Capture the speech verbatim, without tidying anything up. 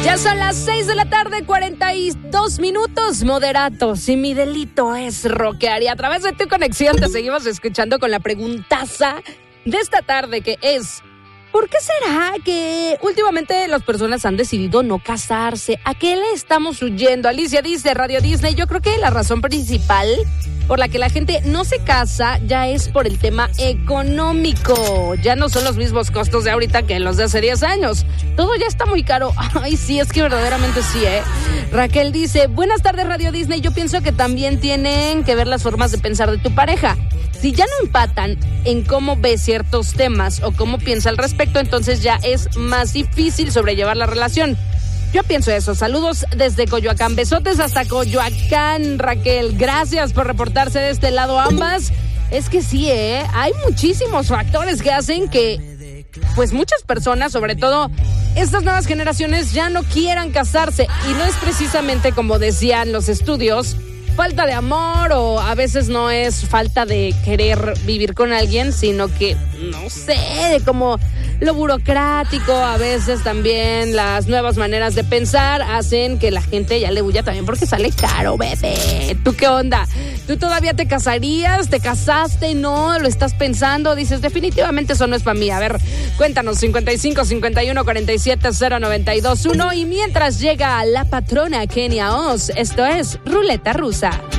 Ya son las seis de la tarde, cuarenta y dos minutos, moderato. Si mi delito es rockear, y a través de tu conexión te seguimos escuchando con la preguntaza de esta tarde, que es: ¿por qué será que últimamente las personas han decidido no casarse? ¿A qué le estamos huyendo? Alicia dice, Radio Disney, yo creo que la razón principal por la que la gente no se casa ya es por el tema económico. Ya no son los mismos costos de ahorita que los de hace diez años. Todo ya está muy caro. Ay, sí, es que verdaderamente sí, ¿eh? Raquel dice, buenas tardes, Radio Disney. Yo pienso que también tienen que ver las formas de pensar de tu pareja. Si ya no empatan en cómo ve ciertos temas o cómo piensa al respecto, entonces ya es más difícil sobrellevar la relación. Yo pienso eso. Saludos desde Coyoacán. Besotes hasta Coyoacán, Raquel. Gracias por reportarse de este lado ambas. Es que sí, ¿eh? Hay muchísimos factores que hacen que, pues, muchas personas, sobre todo estas nuevas generaciones, ya no quieran casarse. Y no es precisamente, como decían los estudios, falta de amor, o a veces no es falta de querer vivir con alguien, sino que, no sé, como lo burocrático, a veces también las nuevas maneras de pensar hacen que la gente ya le huya también porque sale caro, bebé. ¿Tú qué onda? ¿Tú todavía te casarías? ¿Te casaste? ¿No? ¿Lo estás pensando? Dices, definitivamente eso no es para mí. A ver, cuéntanos, cincuenta y cinco, cincuenta y uno, cuarenta y siete, cero noventa y dos uno. Y mientras llega la patrona Kenia Oz, esto es Ruleta Rusa.